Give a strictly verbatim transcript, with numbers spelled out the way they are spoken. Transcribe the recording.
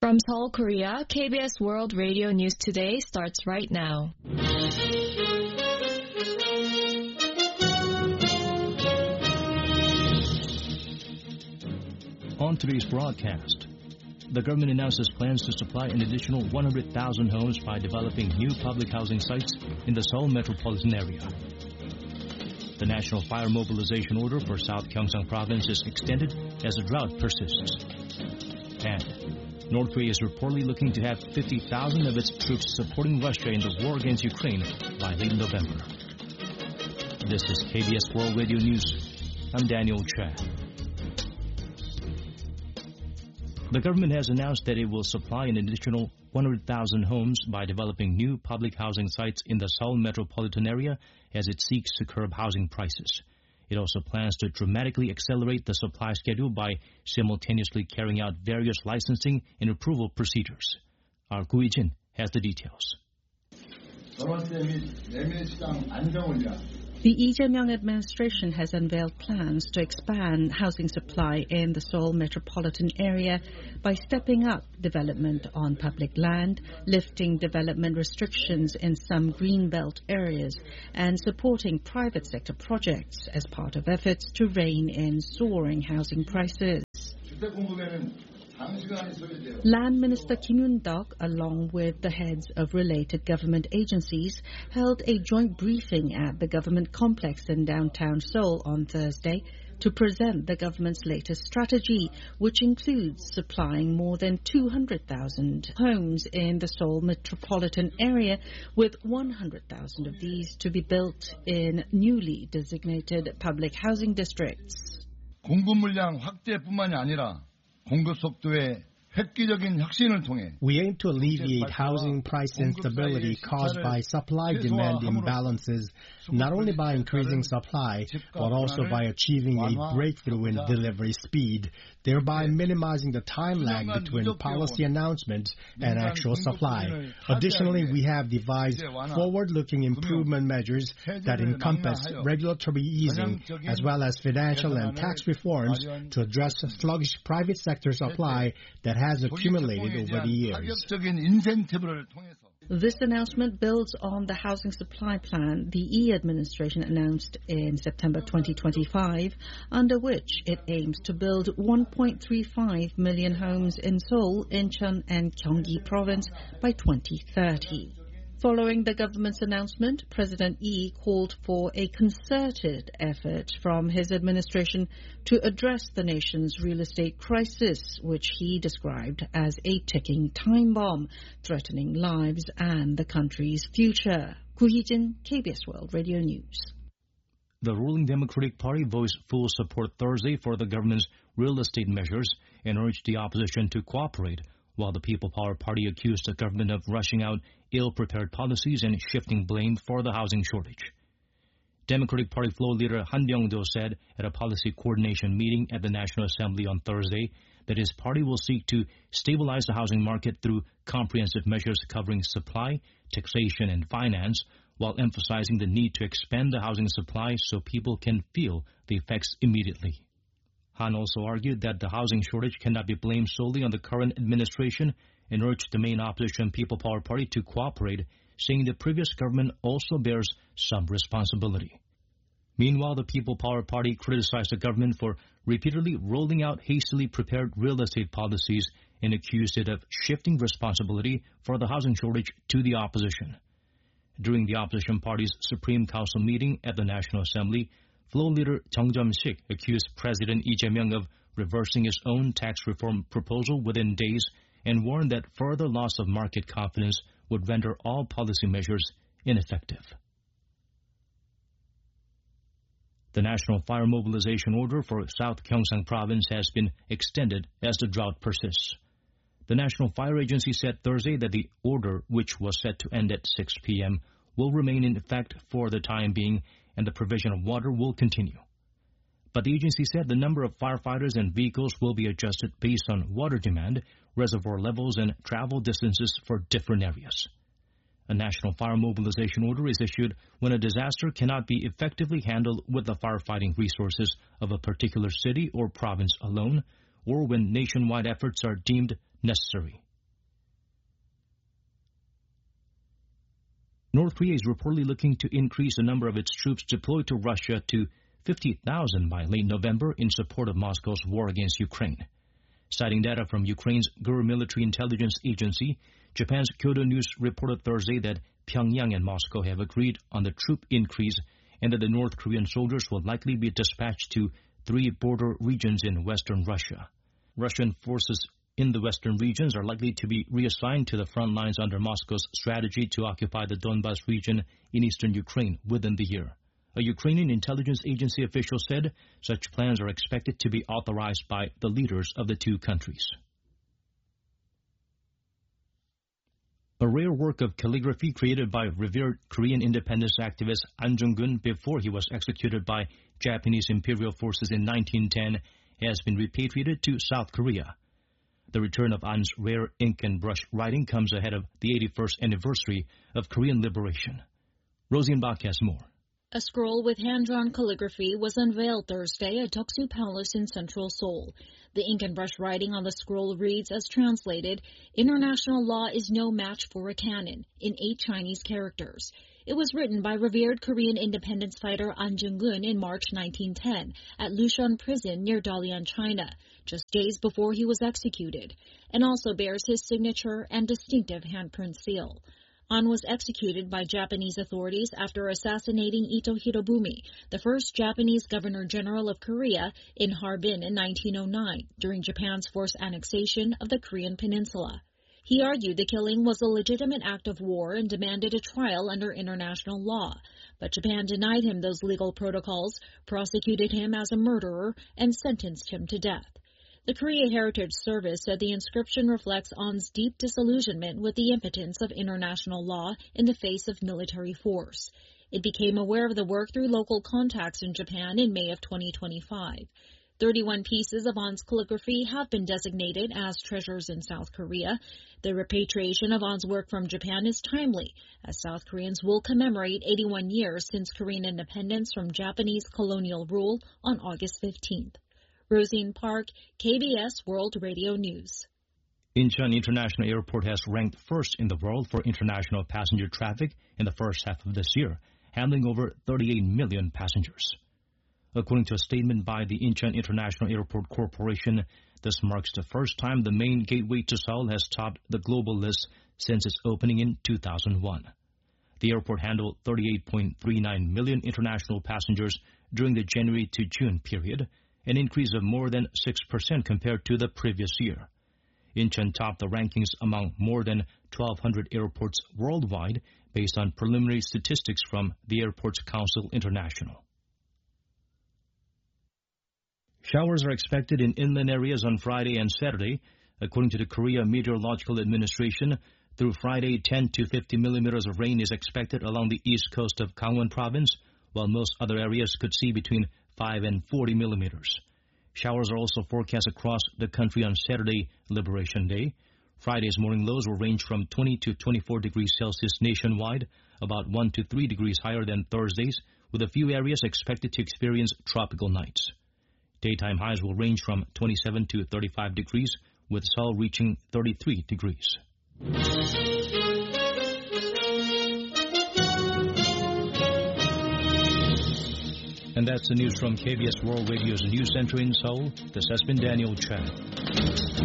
From Seoul, Korea, K B S World Radio News Today starts right now. On today's broadcast, the government announces plans to supply an additional one hundred thousand homes by developing new public housing sites in the Seoul metropolitan area. The national fire mobilization order for South Gyeongsang Province is extended as the drought persists. And North Korea is reportedly looking to have fifty thousand of its troops supporting Russia in the war against Ukraine by late November. This is K B S World Radio News. I'm Daniel Cha. The government has announced that it will supply an additional one hundred thousand homes by developing new public housing sites in the Seoul metropolitan area as it seeks to curb housing prices. It also plans to dramatically accelerate the supply schedule by simultaneously carrying out various licensing and approval procedures. Our Gu Yi-jin has the details. The Lee Jae-myung administration has unveiled plans to expand housing supply in the Seoul metropolitan area by stepping up development on public land, lifting development restrictions in some greenbelt areas, and supporting private sector projects as part of efforts to rein in soaring housing prices. Land Minister Kim Yoon-duk, along with the heads of related government agencies, held a joint briefing at the government complex in downtown Seoul on Thursday to present the government's latest strategy, which includes supplying more than two hundred thousand homes in the Seoul metropolitan area, with one hundred thousand of these to be built in newly designated public housing districts. 공급 물량 확대뿐만이 아니라 공급 속도의 획기적인 혁신을 통해 We aim to alleviate housing price instability caused by supply-demand imbalances, not only by increasing supply, but also by achieving a breakthrough in delivery speed, thereby minimizing the time lag between policy announcements and actual supply. Additionally, we have devised forward-looking improvement measures that encompass regulatory easing as well as financial and tax reforms to address sluggish private sector supply that has accumulated over the years. This announcement builds on the housing supply plan the Lee administration announced in September twenty twenty-five, under which it aims to build one point three five million homes in Seoul, Incheon, and Gyeonggi province by twenty thirty. Following the government's announcement, President Lee called for a concerted effort from his administration to address the nation's real estate crisis, which he described as a ticking time bomb, threatening lives and the country's future. Gu Yi-jin, K B S World Radio News. The ruling Democratic Party voiced full support Thursday for the government's real estate measures and urged the opposition to cooperate, while the People Power Party accused the government of rushing out ill-prepared policies and shifting blame for the housing shortage. Democratic Party floor leader Han Byung-do said at a policy coordination meeting at the National Assembly on Thursday that his party will seek to stabilize the housing market through comprehensive measures covering supply, taxation, and finance, while emphasizing the need to expand the housing supply so people can feel the effects immediately. Han also argued that the housing shortage cannot be blamed solely on the current administration and urged the main opposition People Power Party to cooperate, saying the previous government also bears some responsibility. Meanwhile, the People Power Party criticized the government for repeatedly rolling out hastily prepared real estate policies and accused it of shifting responsibility for the housing shortage to the opposition. During the opposition party's Supreme Council meeting at the National Assembly, Floor leader Chung Jum-sik accused President Lee Jae-myung of reversing his own tax reform proposal within days and warned that further loss of market confidence would render all policy measures ineffective. The National Fire Mobilization Order for South Gyeongsang Province has been extended as the drought persists. The National Fire Agency said Thursday that the order, which was set to end at six p.m., will remain in effect for the time being, and the provision of water will continue. But the agency said the number of firefighters and vehicles will be adjusted based on water demand, reservoir levels, and travel distances for different areas. A national fire mobilization order is issued when a disaster cannot be effectively handled with the firefighting resources of a particular city or province alone, or when nationwide efforts are deemed necessary. North Korea is reportedly looking to increase the number of its troops deployed to Russia to fifty thousand by late November in support of Moscow's war against Ukraine. Citing data from Ukraine's GUR military intelligence agency, Japan's Kyodo News reported Thursday that Pyongyang and Moscow have agreed on the troop increase and that the North Korean soldiers will likely be dispatched to three border regions in western Russia. Russian forces in the western regions are likely to be reassigned to the front lines under Moscow's strategy to occupy the Donbas region in eastern Ukraine within the year. A Ukrainian intelligence agency official said such plans are expected to be authorized by the leaders of the two countries. A rare work of calligraphy created by revered Korean independence activist An Jung-gun before he was executed by Japanese imperial forces in nineteen ten has been repatriated to South Korea. The return of An's rare ink and brush writing comes ahead of the eighty-first anniversary of Korean liberation. Rosie Bach has more. A scroll with hand-drawn calligraphy was unveiled Thursday at Deoksu Palace in central Seoul. The ink and brush writing on the scroll reads, as translated, "International law is no match for a cannon," in eight Chinese characters. It was written by revered Korean independence fighter An Jung-gun in March nineteen ten at Lushun Prison near Dalian, China, just days before he was executed, and also bears his signature and distinctive handprint seal. An was executed by Japanese authorities after assassinating Ito Hirobumi, the first Japanese governor-general of Korea, in Harbin in nineteen oh nine, during Japan's forced annexation of the Korean peninsula. He argued the killing was a legitimate act of war and demanded a trial under international law, but Japan denied him those legal protocols, prosecuted him as a murderer, and sentenced him to death. The Korea Heritage Service said the inscription reflects An's deep disillusionment with the impotence of international law in the face of military force. It became aware of the work through local contacts in Japan in May of twenty twenty-five. thirty-one pieces of An's calligraphy have been designated as treasures in South Korea. The repatriation of An's work from Japan is timely, as South Koreans will commemorate eighty-one years since Korean independence from Japanese colonial rule on August fifteenth. Rosine Park, K B S World Radio News. Incheon International Airport has ranked first in the world for international passenger traffic in the first half of this year, handling over thirty-eight million passengers. According to a statement by the Incheon International Airport Corporation, this marks the first time the main gateway to Seoul has topped the global list since its opening in two thousand one. The airport handled thirty-eight point three nine million international passengers during the January to June period, an increase of more than six percent compared to the previous year. Incheon topped the rankings among more than twelve hundred airports worldwide based on preliminary statistics from the Airports Council International. Showers are expected in inland areas on Friday and Saturday. According to the Korea Meteorological Administration, through Friday, ten to fifty millimeters of rain is expected along the east coast of Gangwon Province, while most other areas could see between five and forty millimeters. Showers are also forecast across the country on Saturday, Liberation Day. Friday's morning lows will range from twenty to twenty-four degrees Celsius nationwide, about one to three degrees higher than Thursday's, with a few areas expected to experience tropical nights. Daytime highs will range from twenty-seven to thirty-five degrees, with Seoul reaching thirty-three degrees. And that's the news from K B S World Radio's News Center in Seoul. This has been Daniel Chan.